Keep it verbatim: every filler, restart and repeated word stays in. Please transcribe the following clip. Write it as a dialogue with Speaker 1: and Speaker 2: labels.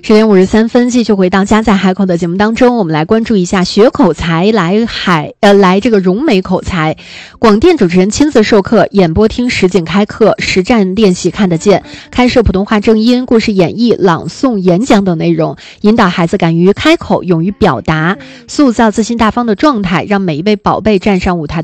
Speaker 1: 十点五十三分，继续回到家在海口的节目当中，我们来关注一下学口才来海呃来这个融美口才。广电主持人亲自授课，演播厅实景开课，实战练习看得见，开设普通话正音、故事演绎、朗诵、演讲等内容，引导孩子敢于开口，勇于表达，塑造自信大方的状态，让每一位宝贝站上舞台